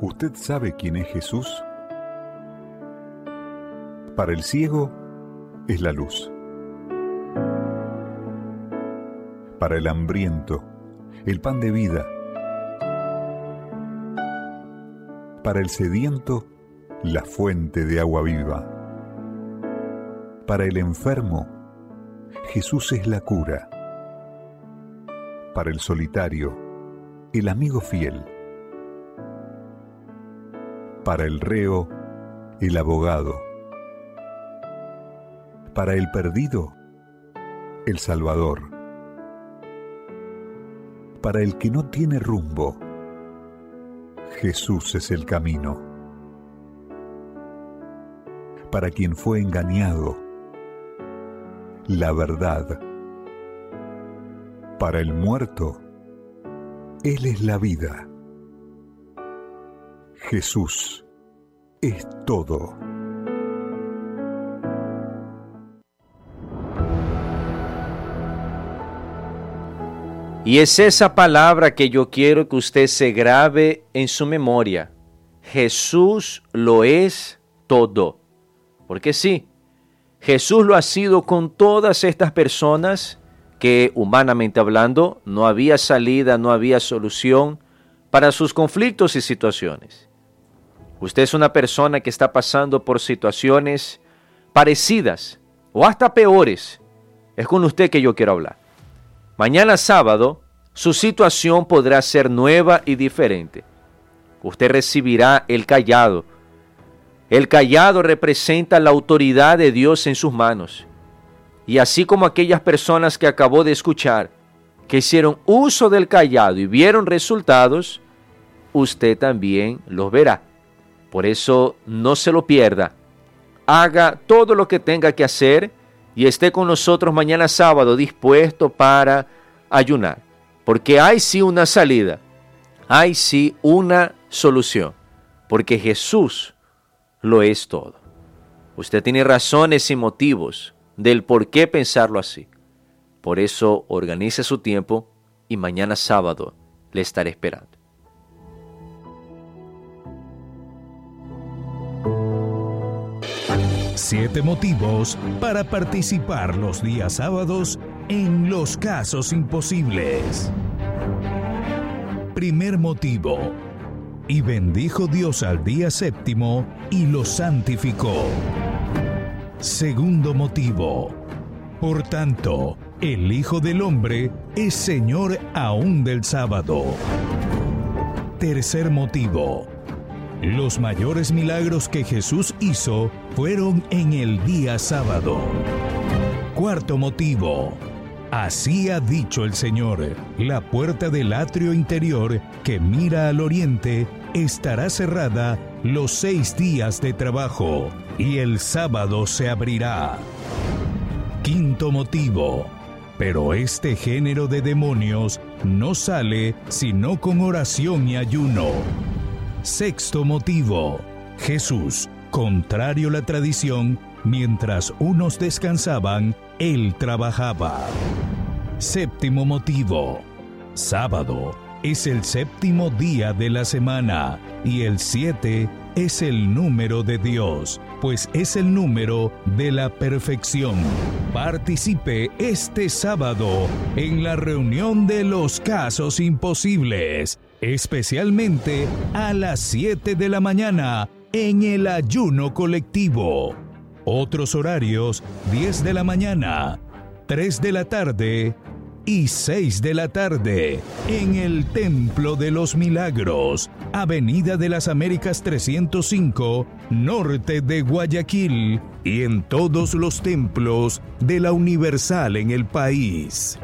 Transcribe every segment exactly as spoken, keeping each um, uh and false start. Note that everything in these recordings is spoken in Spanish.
¿Usted sabe quién es Jesús? Para el ciego es la luz. Para el hambriento, el pan de vida. Para el sediento, la fuente de agua viva. Para el enfermo, Jesús es la cura. Para el solitario, el amigo fiel. Para el reo, el abogado. Para el perdido, el Salvador. Para el que no tiene rumbo, Jesús es el camino. Para quien fue engañado, la verdad. Para el muerto, Él es la vida. Jesús es todo. Y es esa palabra que yo quiero que usted se grabe en su memoria. Jesús lo es todo. Porque sí, Jesús lo ha sido con todas estas personas que, humanamente hablando, no había salida, no había solución para sus conflictos y situaciones. Usted es una persona que está pasando por situaciones parecidas o hasta peores. Es con usted que yo quiero hablar. Mañana sábado, su situación podrá ser nueva y diferente. Usted recibirá el cayado. El cayado representa la autoridad de Dios en sus manos. Y así como aquellas personas que acabó de escuchar, que hicieron uso del cayado y vieron resultados, usted también los verá. Por eso no se lo pierda. Haga todo lo que tenga que hacer y esté con nosotros mañana sábado dispuesto para ayunar. Porque hay sí una salida, hay sí una solución. Porque Jesús lo es todo. Usted tiene razones y motivos del por qué pensarlo así. Por eso organice su tiempo y mañana sábado le estaré esperando. Siete motivos para participar los días sábados en Los Casos Imposibles. Primer motivo. Y bendijo Dios al día séptimo y lo santificó. Segundo motivo. Por tanto, el Hijo del Hombre es Señor aún del sábado. Tercer motivo. Los mayores milagros que Jesús hizo fueron en el día sábado. Cuarto motivo. Así ha dicho el Señor, la puerta del atrio interior que mira al oriente estará cerrada los seis días de trabajo y el sábado se abrirá. Quinto motivo. Pero este género de demonios no sale sino con oración y ayuno. Sexto motivo. Jesús, contrario a la tradición, mientras unos descansaban, Él trabajaba. Séptimo motivo. Sábado es el séptimo día de la semana y el siete es el número de Dios, pues es el número de la perfección. Participe este sábado en la reunión de Los Casos Imposibles, especialmente a las siete de la mañana en el ayuno colectivo. Otros horarios: diez de la mañana, tres de la tarde y seis de la tarde en el Templo de los Milagros, Avenida de las Américas trescientos cinco, norte de Guayaquil, y en todos los templos de la Universal en el país.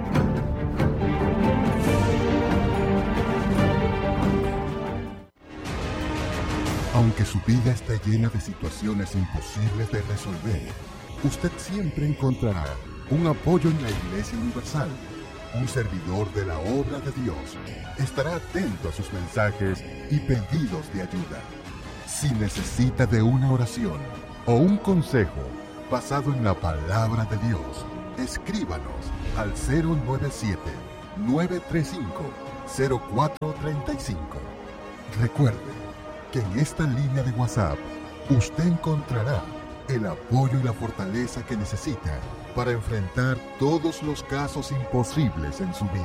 Aunque su vida esté llena de situaciones imposibles de resolver, usted siempre encontrará un apoyo en la Iglesia Universal. Un servidor de la obra de Dios estará atento a sus mensajes y pedidos de ayuda. Si necesita de una oración o un consejo basado en la palabra de Dios, escríbanos al cero nueve siete, nueve tres cinco, cero cuatro tres cinco. Recuerde, que en esta línea de WhatsApp usted encontrará el apoyo y la fortaleza que necesita para enfrentar todos los casos imposibles en su vida.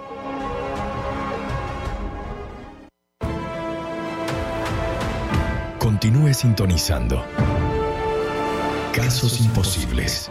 Continúe sintonizando. Casos imposibles.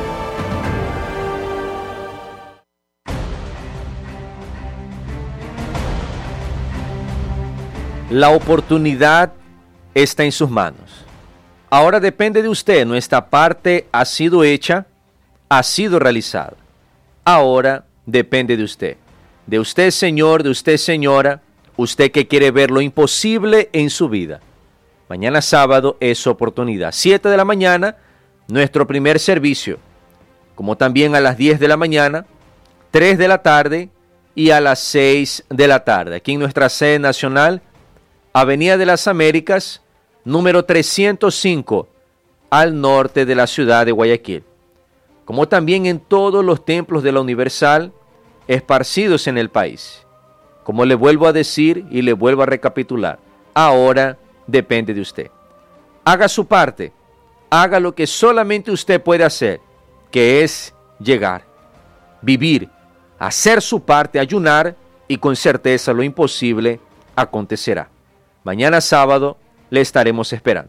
La oportunidad está en sus manos. Ahora depende de usted. Nuestra parte ha sido hecha, ha sido realizada. Ahora depende de usted. De usted, señor, de usted, señora, usted que quiere ver lo imposible en su vida. Mañana sábado es su oportunidad. siete de la mañana, nuestro primer servicio. Como también a las diez de la mañana, tres de la tarde y a las seis de la tarde. Aquí en nuestra sede nacional, Avenida de las Américas, número trescientos cinco, al norte de la ciudad de Guayaquil. Como también en todos los templos de la Universal, esparcidos en el país. Como le vuelvo a decir y le vuelvo a recapitular, ahora depende de usted. Haga su parte, haga lo que solamente usted puede hacer, que es llegar, vivir, hacer su parte, ayunar, y con certeza lo imposible acontecerá. Mañana sábado le estaremos esperando.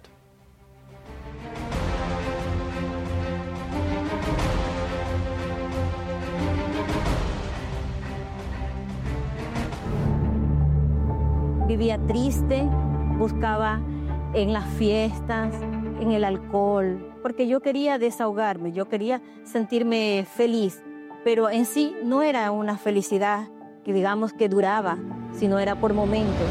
Vivía triste, buscaba en las fiestas, en el alcohol, porque yo quería desahogarme, yo quería sentirme feliz, pero en sí no era una felicidad que digamos que duraba, sino era por momentos.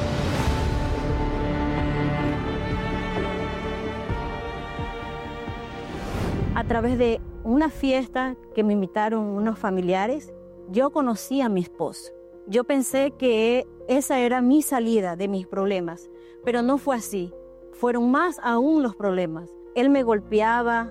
A través de una fiesta que me invitaron unos familiares, yo conocí a mi esposo. Yo pensé que esa era mi salida de mis problemas, pero no fue así. Fueron más aún los problemas. Él me golpeaba,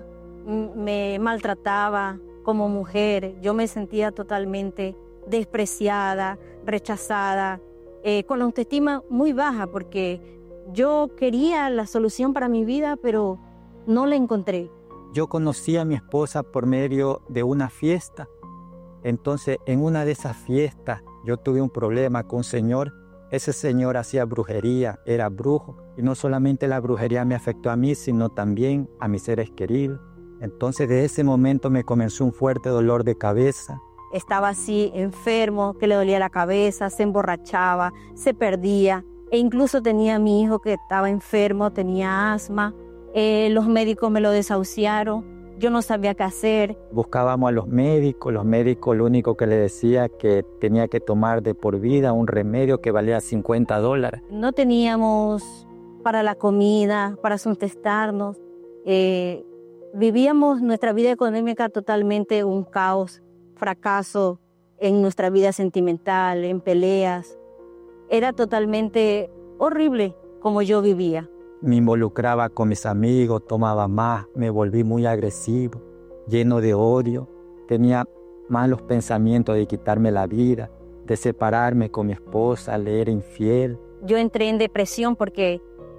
me maltrataba como mujer. Yo me sentía totalmente despreciada, rechazada, eh, con la autoestima muy baja, porque yo quería la solución para mi vida, pero no la encontré. Yo conocí a mi esposa por medio de una fiesta. Entonces, en una de esas fiestas, yo tuve un problema con un señor. Ese señor hacía brujería, era brujo. Y no solamente la brujería me afectó a mí, sino también a mis seres queridos. Entonces, de ese momento me comenzó un fuerte dolor de cabeza. Estaba así enfermo, que le dolía la cabeza, se emborrachaba, se perdía. E incluso tenía a mi hijo que estaba enfermo, tenía asma. Eh, los médicos me lo desahuciaron, yo no sabía qué hacer. Buscábamos a los médicos, los médicos lo único que le decía que tenía que tomar de por vida un remedio que valía cincuenta dólares. No teníamos para la comida, para sustentarnos. Eh, vivíamos nuestra vida económica totalmente un caos, fracaso en nuestra vida sentimental, en peleas. Era totalmente horrible como yo vivía. Me involucraba con mis amigos, tomaba más, me volví muy agresivo, lleno de odio. Tenía malos pensamientos de quitarme la vida, de separarme con mi esposa, le era infiel. Yo entré en depresión porque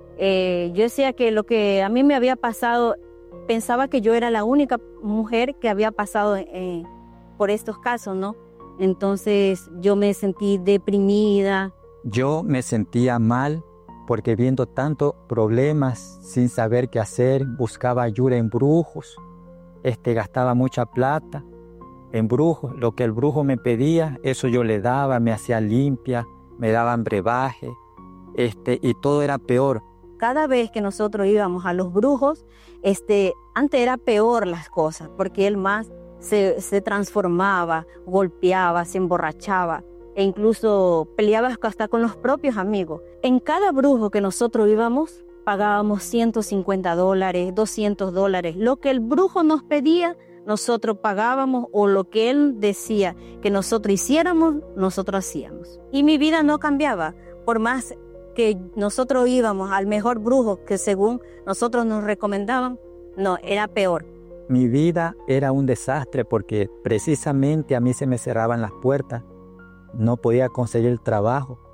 eh, yo decía que lo que a mí me había pasado, pensaba que yo era la única mujer que había pasado eh, por estos casos, ¿no? Entonces yo me sentí deprimida. Yo me sentía mal porque viendo tantos problemas sin saber qué hacer, buscaba ayuda en brujos, este, gastaba mucha plata en brujos. Lo que el brujo me pedía, eso yo le daba, me hacía limpia, me daban brebaje, este, y todo era peor. Cada vez que nosotros íbamos a los brujos, este, antes era peor las cosas, porque él más se, se transformaba, golpeaba, se emborrachaba. E incluso peleaba hasta con los propios amigos. En cada brujo que nosotros íbamos, pagábamos ciento cincuenta dólares, doscientos dólares. Lo que el brujo nos pedía, nosotros pagábamos, o lo que él decía que nosotros hiciéramos, nosotros hacíamos. Y mi vida no cambiaba. Por más que nosotros íbamos al mejor brujo que según nosotros nos recomendaban, no, era peor. Mi vida era un desastre porque precisamente a mí se me cerraban las puertas. No podía conseguir trabajo.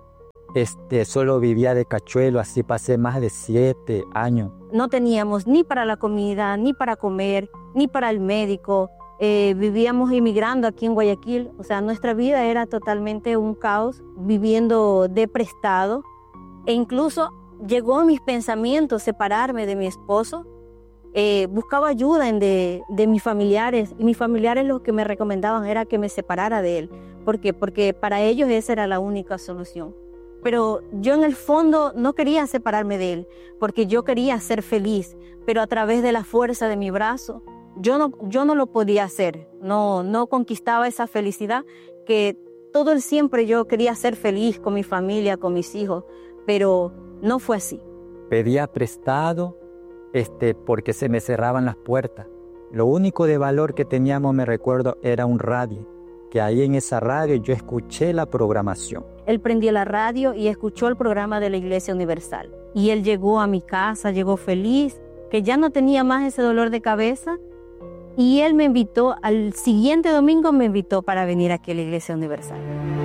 este, solo vivía de cachuelo, así pasé más de siete años. No teníamos ni para la comida, ni para comer, ni para el médico. Eh, vivíamos inmigrando aquí en Guayaquil, o sea, nuestra vida era totalmente un caos, viviendo de prestado. E incluso llegó a mis pensamientos separarme de mi esposo. Eh, buscaba ayuda en de, de mis familiares, y mis familiares lo que me recomendaban era que me separara de él. ¿Por qué? Porque para ellos esa era la única solución. Pero yo en el fondo no quería separarme de él, porque yo quería ser feliz, pero a través de la fuerza de mi brazo, yo no, yo no lo podía hacer, no, no conquistaba esa felicidad que todo el siempre yo quería ser feliz con mi familia, con mis hijos, pero no fue así. Pedía prestado este, porque se me cerraban las puertas. Lo único de valor que teníamos, me recuerdo, era un radio, que ahí en esa radio yo escuché la programación. Él prendió la radio y escuchó el programa de la Iglesia Universal. Y él llegó a mi casa, llegó feliz, que ya no tenía más ese dolor de cabeza. Y él me invitó, al siguiente domingo me invitó para venir aquí a la Iglesia Universal.